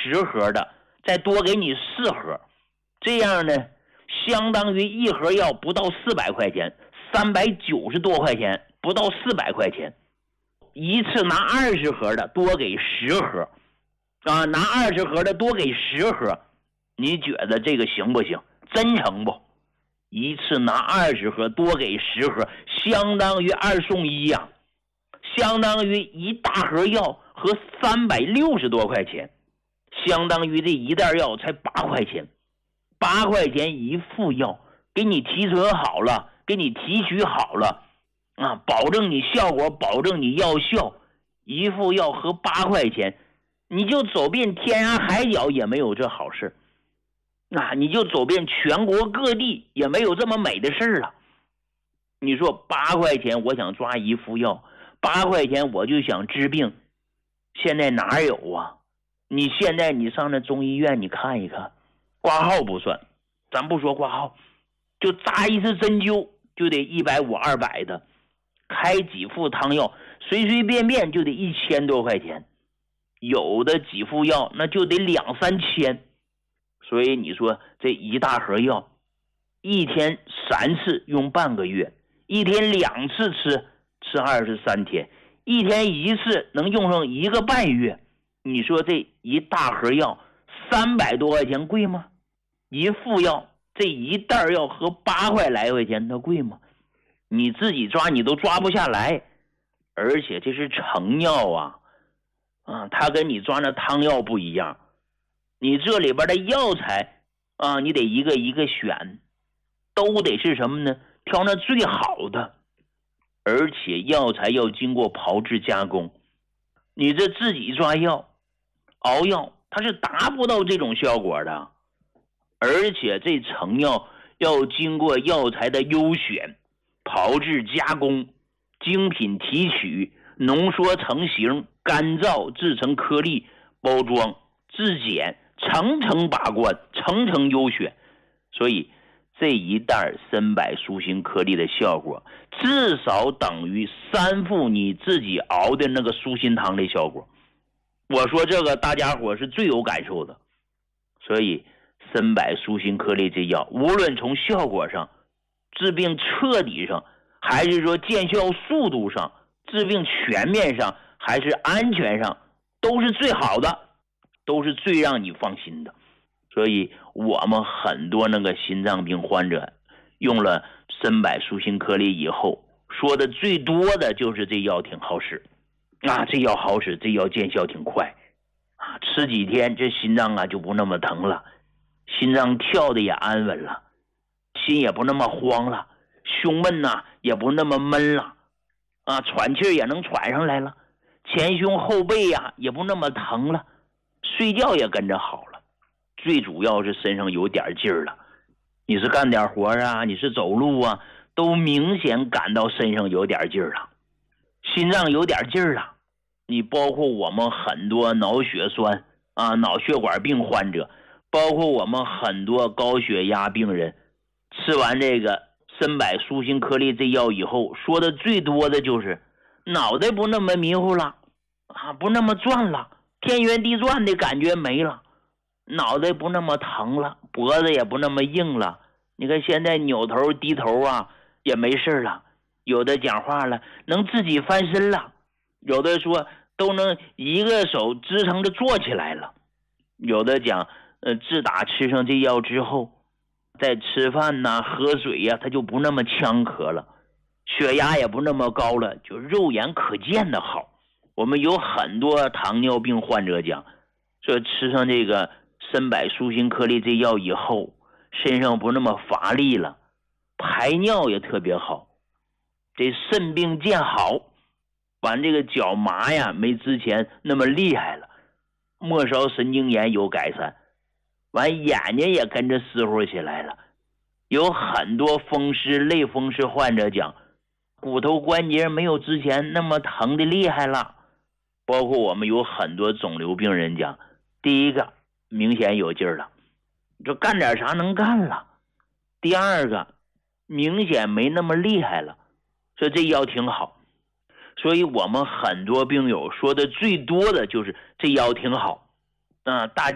盒的，再多给你4盒，这样呢，相当于一盒药不到400块钱，390多块钱，不到400块钱。一次拿20盒的，多给10盒，拿20盒的多给10盒，你觉得这个行不行？真诚不？一次拿20盒，多给10盒，相当于2送1呀，相当于一大盒药和360多块钱，相当于这一袋药才8块钱，8块钱一副药，给你提纯好了，给你提取好了，保证你效果，保证你药效，一副药合8块钱，你就走遍天涯海角也没有这好事，你就走遍全国各地也没有这么美的事了。你说8块钱我想抓一副药，8块钱我就想治病，现在哪有啊？你现在你上那中医院你看一看，挂号不算，咱不说挂号，就扎一次针灸就得150、200的，开几副汤药随随便便就得1000多块钱，有的几副药那就得2、3千。所以你说这一大盒药，一天3次用半个月，一天2次吃23天，一天1次能用上1个半月。你说这一大盒药300多块钱贵吗？一副药这一袋药合8块来块钱，它贵吗？你自己抓你都抓不下来，而且这是成药它跟你抓那汤药不一样，你这里边的药材你得一个一个选，都得是什么呢？挑那最好的，而且药材要经过炮制加工，你这自己抓药熬药它是达不到这种效果的，而且这成药要经过药材的优选、炮制加工、精品提取、浓缩成型、干燥制成颗粒、包装、质检，层层把关，层层优选。所以这一袋参柏舒心颗粒的效果至少等于3副你自己熬的那个舒心汤的效果。我说这个大家伙是最有感受的。所以参柏舒心颗粒这药无论从效果上、治病彻底上，还是说见效速度上、治病全面上，还是安全上，都是最好的，都是最让你放心的。所以我们很多那个心脏病患者用了参柏舒心颗粒以后，说的最多的就是这药挺好使这药好使，这药见效挺快吃几天这心脏就不那么疼了，心脏跳的也安稳了，心也不那么慌了，胸闷也不那么闷了喘气也能喘上来了，前胸后背也不那么疼了，睡觉也跟着好了，最主要是身上有点劲儿了，你是干点活你是走路都明显感到身上有点劲儿了，心脏有点劲儿了。你包括我们很多脑血栓脑血管病患者，包括我们很多高血压病人，吃完这个参柏舒心颗粒这药以后，说的最多的就是脑袋不那么迷糊了不那么转了，天旋地转的感觉没了，脑袋不那么疼了，脖子也不那么硬了，你看现在扭头低头也没事了，有的讲话了能自己翻身了，有的说都能一个手支撑着坐起来了，有的讲自打吃上这药之后，在吃饭喝水他就不那么呛咳了，血压也不那么高了，就肉眼可见的好。我们有很多糖尿病患者讲说吃上这个参柏舒心颗粒这药以后，身上不那么乏力了，排尿也特别好，这肾病见好，完这个脚麻没之前那么厉害了，末梢神经炎有改善，完眼睛也跟着湿乎起来了。有很多风湿类风湿患者讲骨头关节没有之前那么疼的厉害了，包括我们有很多肿瘤病人讲，第一个明显有劲儿了，就干点啥能干了，第二个明显没那么厉害了，说这药挺好。所以我们很多病友说的最多的就是这药挺好大家